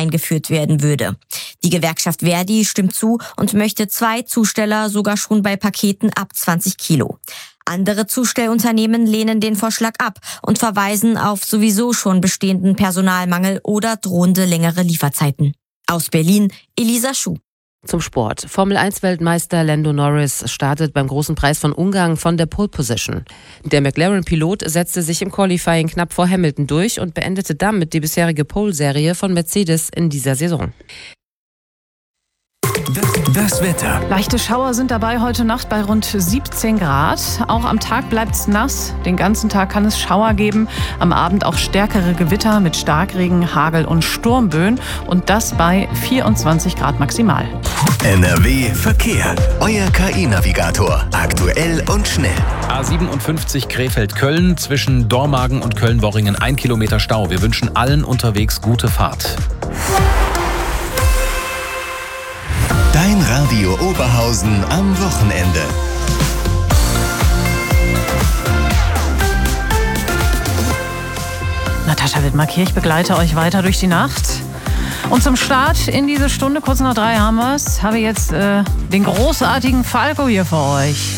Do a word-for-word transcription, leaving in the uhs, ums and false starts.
eingeführt werden würde. Die Gewerkschaft Verdi stimmt zu und möchte zwei Zusteller sogar schon bei Paketen ab zwanzig Kilo. Andere Zustellunternehmen lehnen den Vorschlag ab und verweisen auf sowieso schon bestehenden Personalmangel oder drohende längere Lieferzeiten. Aus Berlin, Elisa Schuh. Zum Sport. Formel eins Weltmeister Lando Norris startet beim Großen Preis von Ungarn von der Pole Position. Der McLaren-Pilot setzte sich im Qualifying knapp vor Hamilton durch und beendete damit die bisherige Pole-Serie von Mercedes in dieser Saison. Das Wetter. Leichte Schauer sind dabei heute Nacht bei rund siebzehn Grad. Auch am Tag bleibt es nass. Den ganzen Tag kann es Schauer geben. Am Abend auch stärkere Gewitter mit Starkregen, Hagel und Sturmböen. Und das bei vierundzwanzig Grad maximal. N R W Verkehr. Euer K I-Navigator. Aktuell und schnell. A siebenundfünfzig Krefeld-Köln. Zwischen Dormagen und Köln-Worringen ein Kilometer Stau. Wir wünschen allen unterwegs gute Fahrt. Dein Radio Oberhausen am Wochenende. Natascha Wittmark hier, ich begleite euch weiter durch die Nacht. Und zum Start in diese Stunde, kurz nach drei haben wir es, habe ich jetzt äh, den großartigen Falco hier für euch.